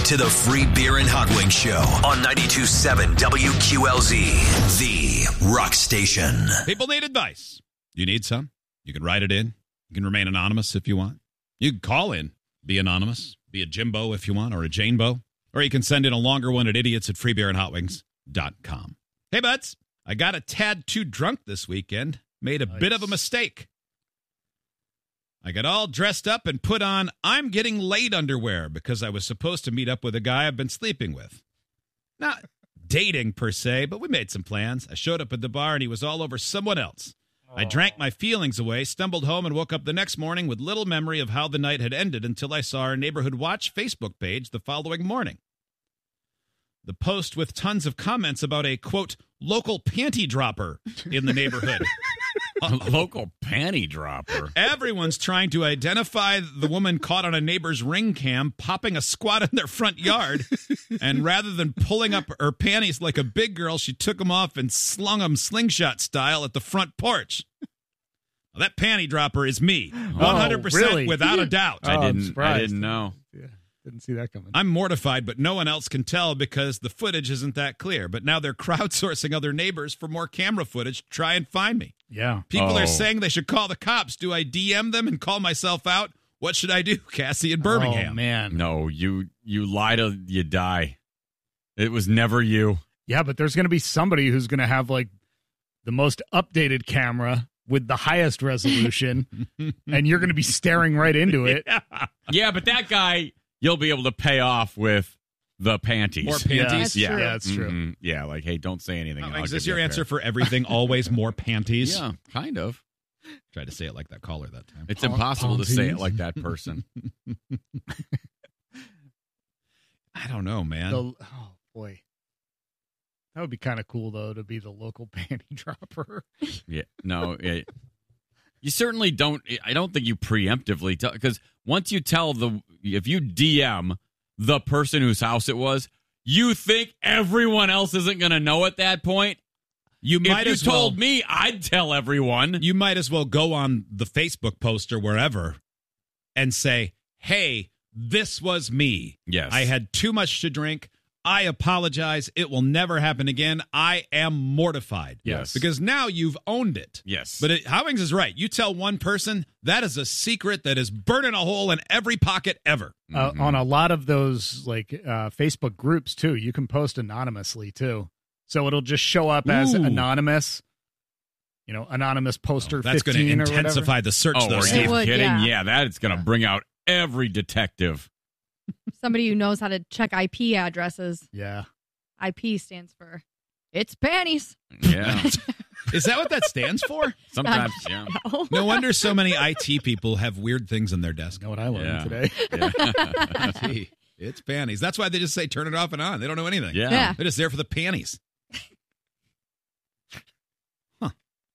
to the Free Beer and Hot Wings Show on 92.7 WQLZ, the rock station. People need advice. You need some? You can write it in. You can remain anonymous if you want. You can call in, be anonymous, be a Jimbo if you want, or a Janebo. Or you can send in a longer one at idiots@freebeerandhotwings.com. Hey, buds, I got a tad too drunk this weekend. Made a bit of a mistake. I got all dressed up and put on I'm getting laid underwear because I was supposed to meet up with a guy I've been sleeping with. Not dating per se, but we made some plans. I showed up at the bar and he was all over someone else. I drank my feelings away, stumbled home, and woke up the next morning with little memory of how the night had ended until I saw our Neighborhood Watch Facebook page the following morning. The post with tons of comments about a, quote, local panty dropper in the neighborhood. Local panty dropper. Everyone's trying to identify the woman caught on a neighbor's ring cam popping a squat in their front yard. And rather than pulling up her panties like a big girl, she took them off and slung them slingshot style at the front porch. Well, that panty dropper is me. 100% really? Without a doubt. I I'm didn't surprised. know. Yeah, didn't see that coming. I'm mortified, but no one else can tell because the footage isn't that clear. But now they're crowdsourcing other neighbors for more camera footage to try and find me. Yeah. People are saying they should call the cops. Do I DM them and call myself out? What should I do, Cassie in Birmingham? Oh, man. No, you lie till you die. It was never you. Yeah, but there's going to be somebody who's going to have, like, the most updated camera with the highest resolution, and you're going to be staring right into it. Yeah, but that guy, you'll be able to pay off with the panties. More panties? Yeah, Yeah, that's true. Mhm. Yeah, like, hey, don't say anything. and I'll Is give this you your a answer pair. for everything? Always more panties? Yeah, kind of. Tried to say it like that caller that time. It's impossible to say it panties? like that person. I don't know, man. Oh, boy. That would be kind of cool, though, to be the local panty dropper. Yeah, no, you certainly don't. I don't think you preemptively tell, because once you tell if you DM the person whose house it was, you think everyone else isn't going to know at that point. You might If you told me, I'd tell everyone. You might as well go on the Facebook post or wherever and say, hey, this was me. Yes. I had too much to drink. I apologize. It will never happen again. I am mortified. Yes. Because now you've owned it. Yes. But Howings is right. You tell one person, that is a secret that is burning a hole in every pocket ever. On a lot of those, like, Facebook groups, too, you can post anonymously, too. So it'll just show up as Ooh. anonymous. You know, anonymous poster That's 15 going to or whatever. intensify the search, Oh, though, are Steve. you would, kidding? yeah. Yeah, that's going to bring out every detective. Somebody who knows how to check IP addresses. Yeah. IP stands for it's panties. Yeah. Is that what that stands for? Sometimes, yeah. No. No wonder so many IT people have weird things on their desk. You know what I learned Yeah. today? IT. It's panties. That's why they just say turn it off and on. They don't know anything. Yeah. Yeah. They're just there for the panties. Huh.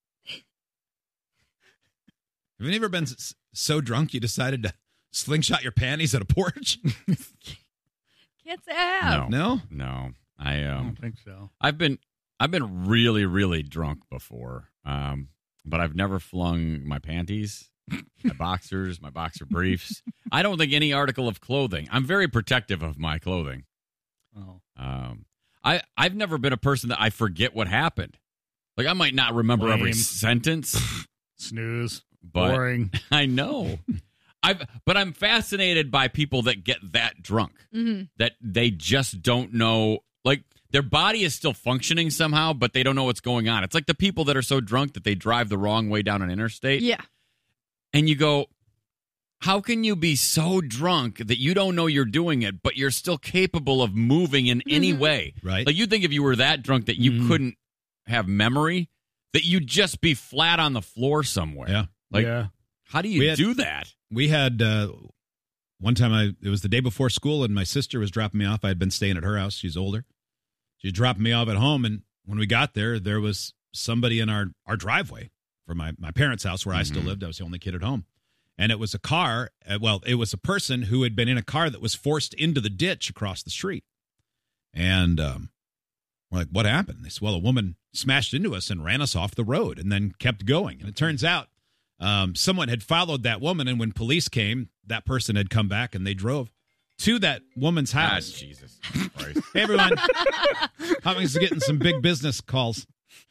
Have you ever been so drunk you decided to slingshot your panties at a porch? Can't say I have. No? No. I don't think so. I've been really, really drunk before, but I've never flung my panties, my boxers, my boxer briefs. I don't think any article of clothing. I'm very protective of my clothing. Oh. I've never been a person that I forget what happened. Like, I might not remember every Lame. sentence, Snooze. but Boring. I know. But I'm fascinated by people that get that drunk, that they just don't know. Like, their body is still functioning somehow, but they don't know what's going on. It's like the people that are so drunk that they drive the wrong way down an interstate. Yeah. And you go, how can you be so drunk that you don't know you're doing it, but you're still capable of moving in any way? Right. Like, you'd think if you were that drunk that you couldn't have memory, that you'd just be flat on the floor somewhere. Yeah. Like, yeah. how do We you had- do that? We had one time it was the day before school and my sister was dropping me off. I had been staying at her house. She's older. She dropped me off at home. And when we got there was somebody in our driveway from my parents' house where I still lived. I was the only kid at home. And it was a car. It was a person who had been in a car that was forced into the ditch across the street. And we're like, what happened? They said, well, a woman smashed into us and ran us off the road and then kept going. And it turns out someone had followed that woman. And when police came, that person had come back and they drove to that woman's house. Jesus Christ. Hey, everyone. Hot Wings is getting some big business calls.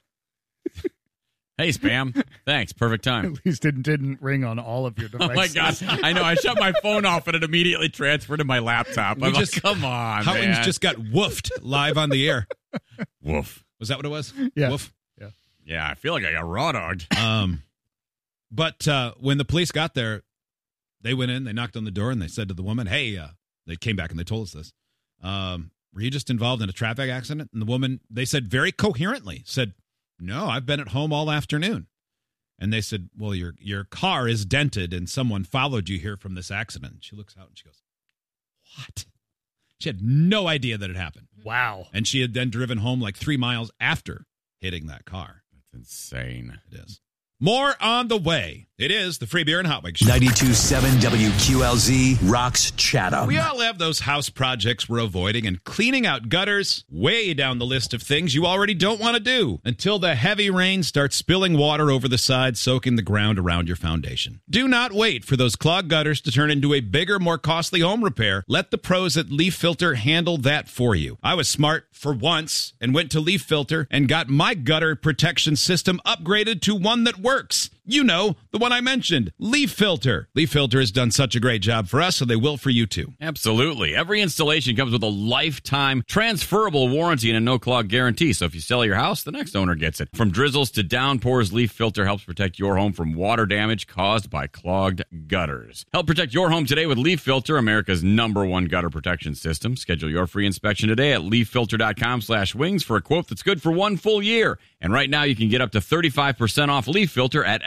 Hey, spam. Thanks. Perfect time. At least it didn't ring on all of your devices. Oh, my gosh. I know. I shut my phone off and it immediately transferred to my laptop. I'm like, come on, Hot man. Wings just got woofed live on the air. Woof. Was that what it was? Yeah. Woof. Yeah, I feel like I got raw dogged. But when the police got there, they went in, they knocked on the door, and they said to the woman, hey, they came back and they told us this. Were you just involved in a traffic accident? And the woman, they said very coherently, said, no, I've been at home all afternoon. And they said, well, your car is dented and someone followed you here from this accident. She looks out and she goes, what? She had no idea that it happened. Wow. And she had then driven home like 3 miles after hitting that car. That's insane. It is. More on the way. It is the Free Beer and Hot Wings Show. 92.7 WQLZ rocks Chatham. We all have those house projects we're avoiding, and cleaning out gutters way down the list of things you already don't want to do until the heavy rain starts spilling water over the sides, soaking the ground around your foundation. Do not wait for those clogged gutters to turn into a bigger, more costly home repair. Let the pros at Leaf Filter handle that for you. I was smart for once and went to Leaf Filter and got my gutter protection system upgraded to one that works. You know, the one I mentioned, Leaf Filter. Leaf Filter has done such a great job for us, so they will for you too. Absolutely. Every installation comes with a lifetime transferable warranty and a no-clog guarantee. So if you sell your house, the next owner gets it. From drizzles to downpours, Leaf Filter helps protect your home from water damage caused by clogged gutters. Help protect your home today with Leaf Filter, America's #1 gutter protection system. Schedule your free inspection today at leaffilter.com/wings for a quote that's good for 1 full year. And right now you can get up to 35% off Leaf Filter at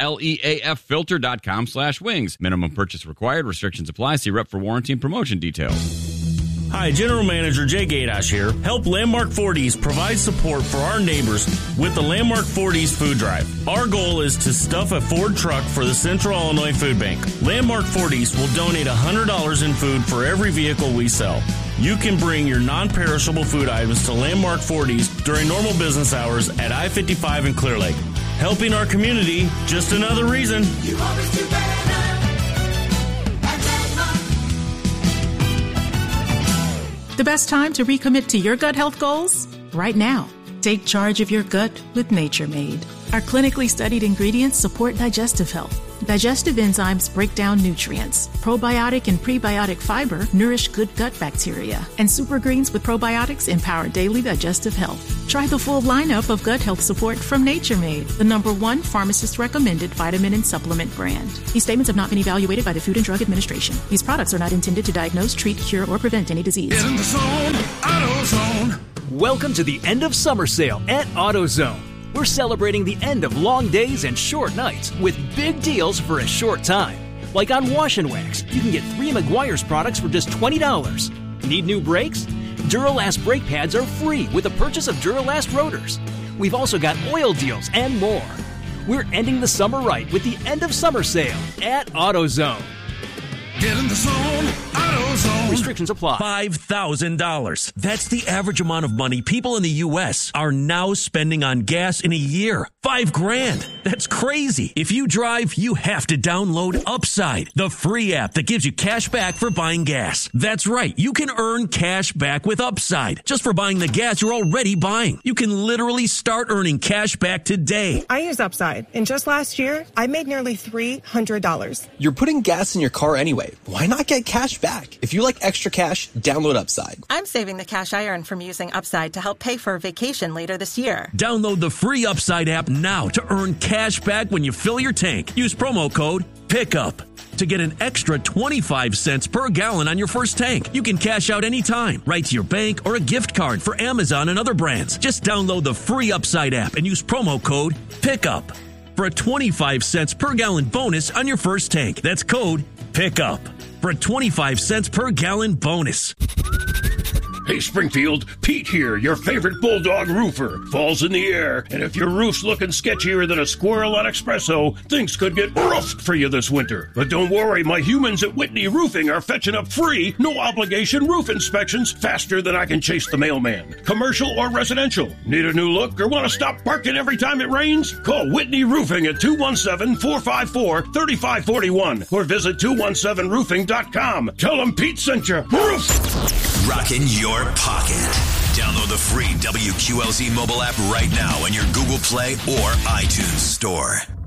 leaffilter.com/wings. Minimum purchase required. Restrictions apply. See rep for warranty and promotion details. Hi, General Manager Jay Gaidash here. Help Landmark 40s provide support for our neighbors with the Landmark 40s Food Drive. Our goal is to stuff a Ford truck for the Central Illinois Food Bank. Landmark 40s will donate $100 in food for every vehicle we sell. You can bring your non-perishable food items to Landmark 40s during normal business hours at I-55 in Clear Lake. Helping our community, just another reason. You always do better at Landmark. The best time to recommit to your gut health goals? Right now. Take charge of your gut with Nature Made. Our clinically studied ingredients support digestive health. Digestive enzymes break down nutrients. Probiotic and prebiotic fiber nourish good gut bacteria. And super greens with probiotics empower daily digestive health. Try the full lineup of gut health support from Nature Made, the #1 pharmacist-recommended vitamin and supplement brand. These statements have not been evaluated by the Food and Drug Administration. These products are not intended to diagnose, treat, cure, or prevent any disease. Get in the zone, AutoZone. Welcome to the end of summer sale at AutoZone. We're celebrating the end of long days and short nights with big deals for a short time. Like on Wash and Wax, you can get 3 Meguiar's products for just $20. Need new brakes? Duralast brake pads are free with the purchase of Duralast rotors. We've also got oil deals and more. We're ending the summer right with the end of summer sale at AutoZone. Get in the zone, AutoZone. Restrictions apply. $5,000. That's the average amount of money people in the U.S. are now spending on gas in a year. $5,000. That's crazy. If you drive, you have to download Upside, the free app that gives you cash back for buying gas. That's right. You can earn cash back with Upside just for buying the gas you're already buying. You can literally start earning cash back today. I use Upside, and just last year, I made nearly $300. You're putting gas in your car anyway. Why not get cash back? If you like extra cash, download Upside. I'm saving the cash I earn from using Upside to help pay for a vacation later this year. Download the free Upside app now to earn cash back when you fill your tank. Use promo code PICKUP to get an extra 25 cents per gallon on your first tank. You can cash out anytime, right to your bank or a gift card for Amazon and other brands. Just download the free Upside app and use promo code PICKUP for a 25 cents per gallon bonus on your first tank. That's code PICKUP for a 25 cents per gallon bonus. Hey, Springfield, Pete here, your favorite bulldog roofer. Fall's in the air, and if your roof's looking sketchier than a squirrel on espresso, things could get roughed for you this winter. But don't worry, my humans at Whitney Roofing are fetching up free, no-obligation roof inspections faster than I can chase the mailman. Commercial or residential. Need a new look or want to stop barking every time it rains? Call Whitney Roofing at 217-454-3541 or visit 217roofing.com. Tell them Pete sent you. Roof! Rockin' your pocket. Download the free WQLZ mobile app right now in your Google Play or iTunes store.